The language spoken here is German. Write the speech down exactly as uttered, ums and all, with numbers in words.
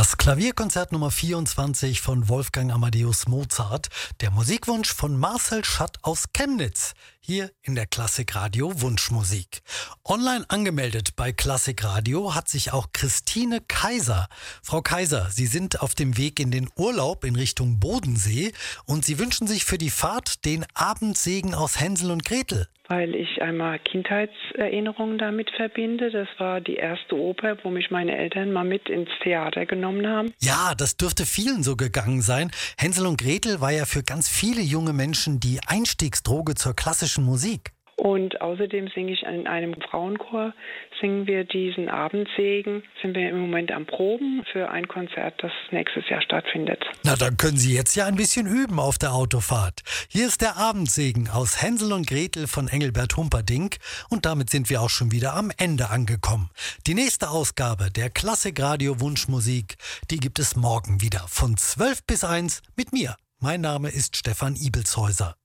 Das Klavierkonzert Nummer vierundzwanzig von Wolfgang Amadeus Mozart, der Musikwunsch von Marcel Schatt aus Chemnitz, hier in der Klassikradio Wunschmusik. Online angemeldet bei Klassikradio hat sich auch Christine Kaiser. Frau Kaiser, Sie sind auf dem Weg in den Urlaub in Richtung Bodensee und Sie wünschen sich für die Fahrt den Abendsegen aus Hänsel und Gretel. Weil ich einmal Kindheitserinnerungen damit verbinde. Das war die erste Oper, wo mich meine Eltern mal mit ins Theater genommen haben. Ja, das dürfte vielen so gegangen sein. Hänsel und Gretel war ja für ganz viele junge Menschen die Einstiegsdroge zur klassischen Musik. Und außerdem singe ich in einem Frauenchor, singen wir diesen Abendsegen, sind wir im Moment am Proben für ein Konzert, das nächstes Jahr stattfindet. Na, dann können Sie jetzt ja ein bisschen üben auf der Autofahrt. Hier ist der Abendsegen aus Hänsel und Gretel von Engelbert Humperdinck und damit sind wir auch schon wieder am Ende angekommen. Die nächste Ausgabe der Klassikradio Wunschmusik, die gibt es morgen wieder von zwölf bis eins mit mir. Mein Name ist Stefan Ibelshäuser.